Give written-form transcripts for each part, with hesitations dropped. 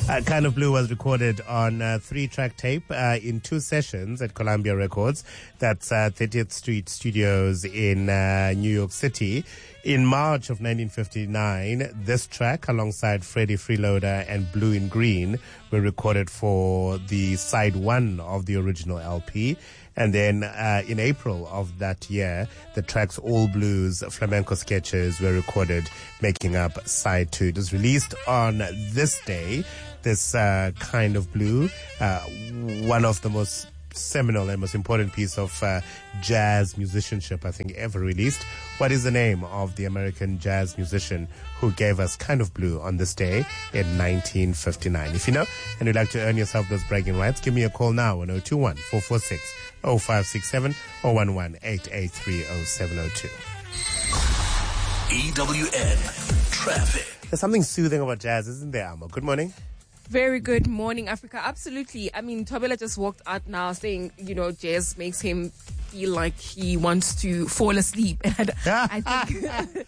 Kind of Blue was recorded on 3-track tape in 2 sessions at Columbia Records. That's 30th Street Studios in New York City. In March of 1959, this track, alongside Freddie Freeloader and Blue in Green, were recorded for the side 1 of the original LP. And then in April of that year, the tracks All Blues, Flamenco Sketches were recorded, making up side 2. It was released on this day, this Kind of Blue, one of the most seminal and most important piece of jazz musicianship I think ever released. What is the name of the American jazz musician who gave us Kind of Blue on this day in 1959? If you know and you'd like to earn yourself those bragging rights, give me a call now on 021-446-0567 or 11-883-0702. EWN Traffic. There's something soothing about jazz, isn't there, Amo? Good morning. Very good morning, Africa. Absolutely. I mean, Thobela just walked out now saying, jazz makes him feel like he wants to fall asleep. And I think,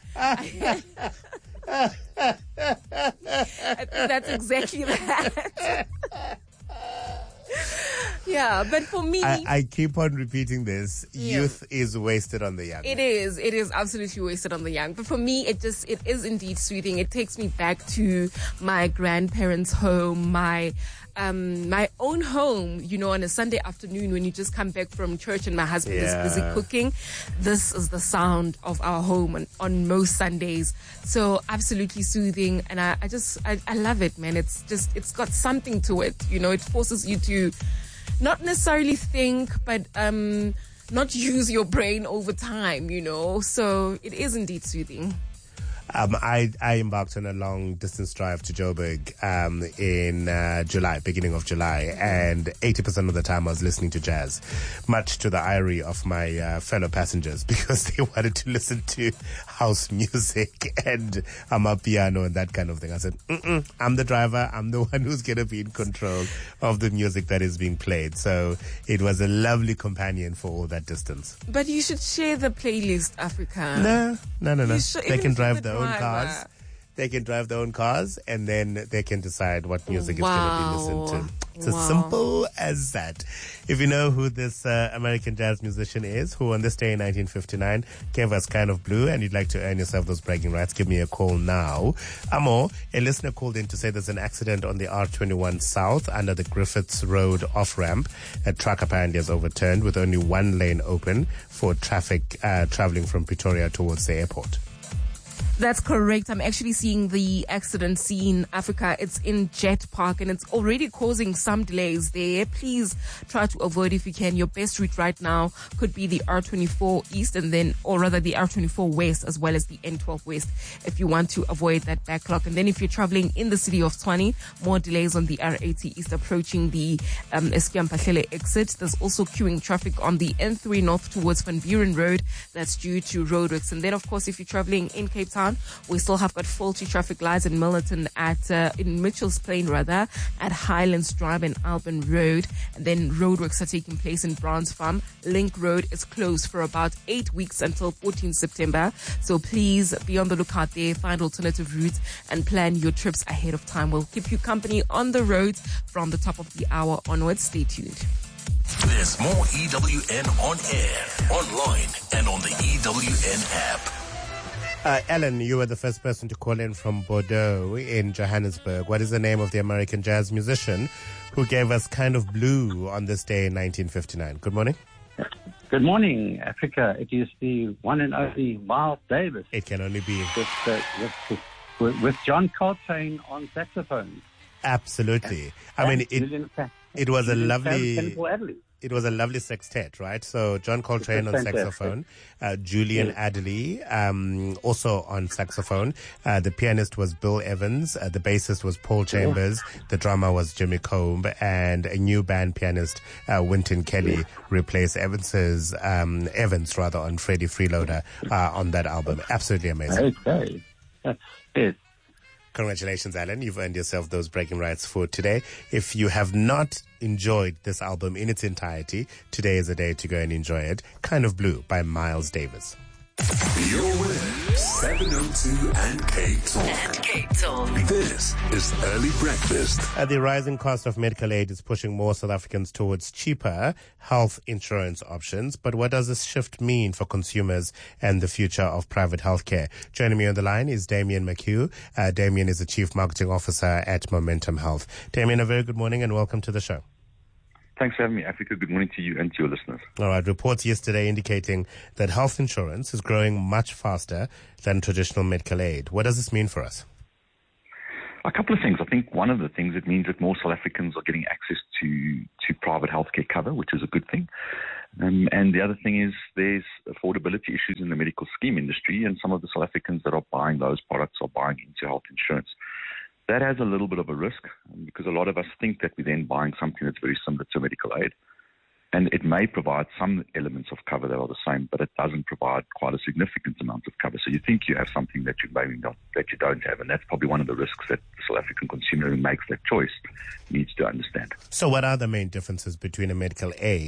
I think that's exactly that. Yeah, but for me, I keep on repeating this. Yeah. Youth is wasted on the young. It is absolutely wasted on the young. But for me, it is indeed soothing. It takes me back to my grandparents' home, my own home, on a Sunday afternoon when you just come back from church and my husband is busy cooking. This is the sound of our home on most Sundays. So absolutely soothing. And I love it, man. It's got something to it. It forces you to not necessarily think, but not use your brain over time, So it is indeed soothing. I embarked on a long distance drive to Joburg in July, beginning of July, and 80% of the time I was listening to jazz, much to the ire of my fellow passengers because they wanted to listen to house music and amapiano and that kind of thing. I said, I'm the driver. I'm the one who's going to be in control of the music that is being played. So it was a lovely companion for all that distance. But you should share the playlist, Africa. No. They can drive their own cars. They can drive their own cars and then they can decide what music is going to be listened to. It's as simple as that. If you know who this American jazz musician is, who on this day in 1959 gave us Kind of Blue, and you'd like to earn yourself those bragging rights, give me a call now. Amo, a listener called in to say there's an accident on the R21 South under the Griffiths Road off-ramp. A truck apparently has overturned with only one lane open for traffic traveling from Pretoria towards the airport. That's correct. I'm actually seeing the accident scene, Africa. It's in Jet Park and it's already causing some delays there. Please try to avoid if you can. Your best route right now could be the R24 East or rather the R24 West as well as the N12 West if you want to avoid that backlog. And then if you're traveling in the city of Tshwane, more delays on the R80 East approaching the Eskiampahlele exit. There's also queuing traffic on the N3 North towards Van Buren Road. That's due to roadworks. And then of course, if you're traveling in Cape Town, we still have got faulty traffic lights in Milnerton in Mitchell's Plain at Highlands Drive and Alban Road. And then roadworks are taking place in Browns Farm. Link Road is closed for about 8 weeks until 14 September. So please be on the lookout there, find alternative routes and plan your trips ahead of time. We'll keep you company on the roads from the top of the hour onwards. Stay tuned. There's more EWN on air, online and on the EWN app. Ellen, you were the first person to call in from Bordeaux in Johannesburg. What is the name of the American jazz musician who gave us Kind of Blue on this day in 1959? Good morning. Good morning, Africa. It is the one and only Miles Davis. It can only be. With John Coltrane on saxophone. Absolutely. I mean, it was a lovely... It was a lovely sextet, right? So John Coltrane on saxophone, Julian Adderley also on saxophone. The pianist was Bill Evans. The bassist was Paul Chambers. The drummer was Jimmy Combe, and a new band pianist, Wynton Kelly, replaced Evans on Freddie Freeloader on that album. Absolutely amazing. Okay. Yes. Congratulations, Alan. You've earned yourself those bragging rights for today. If you have not enjoyed this album in its entirety, today is a day to go and enjoy it. Kind of Blue by Miles Davis. You're with 702 and K Talk. This is Early Breakfast. The rising cost of medical aid is pushing more South Africans towards cheaper health insurance options. But what does this shift mean for consumers and the future of private healthcare? Joining me on the line is Damien McHugh. Damien is the Chief Marketing Officer at Momentum Health. Damien, a very good morning and welcome to the show. Thanks for having me, Africa. Good morning to you and to your listeners. All right. Reports yesterday indicating that health insurance is growing much faster than traditional medical aid. What does this mean for us? A couple of things. I think one of the things it means that more South Africans are getting access to private healthcare cover, which is a good thing. And the other thing is there's affordability issues in the medical scheme industry, and some of the South Africans that are buying those products are buying into health insurance. That has a little bit of a risk because a lot of us think that we're then buying something that's very similar to medical aid. And it may provide some elements of cover that are the same, but it doesn't provide quite a significant amount of cover. So you think you have something that you maybe not, that you don't have. And that's probably one of the risks that the South African consumer who makes that choice needs to understand. So what are the main differences between a medical aid